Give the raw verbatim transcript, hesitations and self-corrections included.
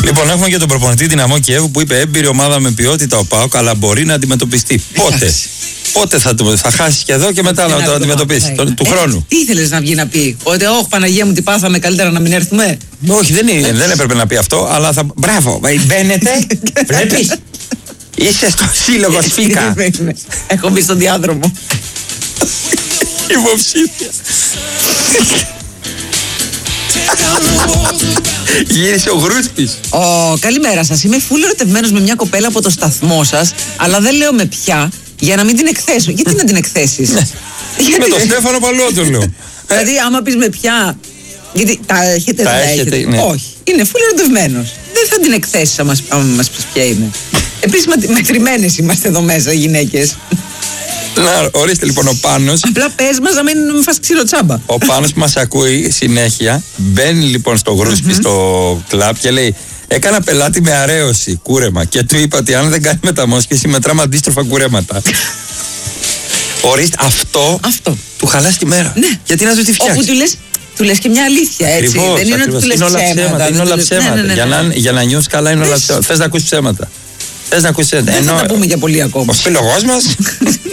Λοιπόν, έχουμε και τον προπονητή Δυναμό Κιέβου που είπε έμπειρη ομάδα με ποιότητα ο ΠΑΟΚ, αλλά μπορεί να αντιμετωπιστεί. Πότε? Πότε θα, θα χάσει και εδώ και μετά να το αντιμετωπίσει, το, του ε, χρόνου. Τι ήθελε να βγει να πει, ότι όχι Παναγία μου, τι πάθαμε, καλύτερα να μην έρθουμε. Όχι, δεν, είναι, δεν έπρεπε να πει αυτό, αλλά θα. Μπράβο, μπαίνετε, βλέπει. Είσαι στο σύλλογο Σφίκα. Έχω μπει στον διάδρομο. Υποψήφια. Γύρισε ο Γρούσπης. Oh, καλημέρα σας. Είμαι φουλ ερωτευμένος με μια κοπέλα από το σταθμό σας, αλλά δεν λέω με ποια, για να μην την εκθέσω. Γιατί να την εκθέσεις? Με τον Στέφανο Παλαιό λέω. Δηλαδή, άμα πεις με ποια. Γιατί τα έχετε, τα δεν τα έχετε. έχετε. Ναι. Όχι. Είναι φουλ ερωτευμένος. Δεν θα την εκθέσεις άμα μας πεις ποια είναι. Επίσης, μετρημένες είμαστε εδώ μέσα, οι γυναίκες. Να, ορίστε λοιπόν ο Πάνος. Απλά πες μας να μην φας ξύλο τσάμπα. Ο Πάνος που μας ακούει συνέχεια μπαίνει λοιπόν στο Γρούσπι, στο κλαμπ και λέει: έκανα πελάτη με αρέωση, κούρεμα. Και του είπα ότι αν δεν κάνει μεταμόσχευση, μετράμε αντίστροφα κουρέματα. Ορίστε, αυτό, αυτό του χαλάς τη μέρα. Ναι. Γιατί να του τη φτιάξει. Όπου του λες, του λες και μια αλήθεια, έτσι. Ακριβώς, δεν είναι ακριβώς. ότι του λες είναι ψέματα. Είναι όλα ψέματα. Ναι, ναι, ναι, για, να, για να νιώσεις καλά είναι όλα ψέματα. Θες να ακούσεις ψέματα. Θες να ακούσεις ψέματα. Δεν θα τα πούμε για πολύ ακόμα. Ο σύλλογός μας